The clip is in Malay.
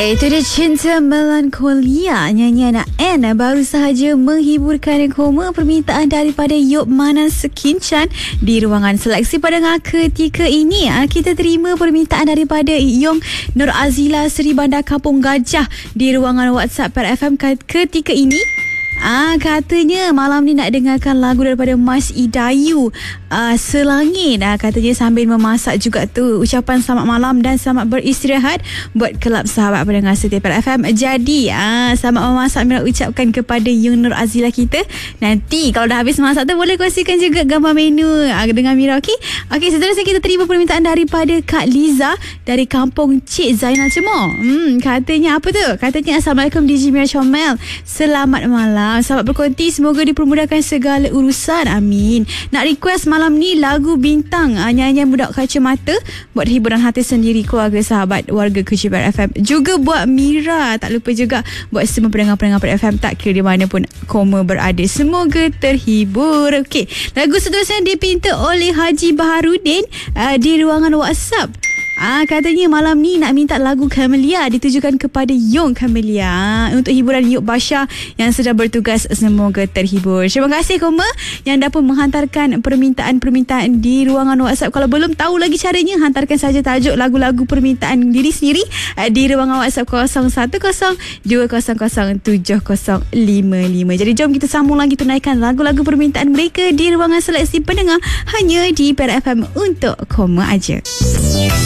Itu dia Cinta Melankolia, nyanyian N baru sahaja menghiburkan koma permintaan daripada Yop Manan Sekincan di ruangan seleksi pada ketika ini. Kita terima permintaan daripada Yong Nur Azila Seri Bandar Kampung Gajah di ruangan WhatsApp per FM ketika ini. Katanya malam ni nak dengarkan lagu daripada Mas Idayu, Selangit. Katanya sambil memasak juga tu. Ucapan selamat malam dan selamat beristirahat buat kelab sahabat pendengar setia FM. Jadi selamat memasak nak ucapkan kepada Yung Nur Azila kita. Nanti kalau dah habis masak tu boleh kongsikan juga gambar menu dengan Mira. Okey, seterusnya kita terima permintaan daripada Kak Liza dari kampung Cik Zainal Cemor. Katanya apa tu? Katanya Assalamualaikum DJ Mira Comel, selamat malam, selamat berkonti, semoga dipermudahkan segala urusan, amin. Nak request malam ni lagu Bintang, nyanyian Budak Kacamata buat hiburan hati sendiri keluarga sahabat warga Kuchipar FM, juga buat Mira. Tak lupa juga buat semua pendengar-pendengar FM, tak kira di mana pun koma berada, semoga terhibur. Okey, lagu seterusnya dipinta oleh Haji Baharudin di ruangan WhatsApp. Katanya malam ni nak minta lagu Camellia ditujukan kepada Yong Camellia untuk hiburan Yop Basha yang sedang bertugas, semoga terhibur. Terima kasih Koma yang dapat menghantarkan permintaan-permintaan di ruangan WhatsApp. Kalau belum tahu lagi caranya, hantarkan saja tajuk lagu-lagu permintaan diri sendiri di ruangan WhatsApp 0102007055. Jadi jom kita sambung lagi tunaikan lagu-lagu permintaan mereka di ruangan seleksi pendengar hanya di PRFM untuk Koma aja.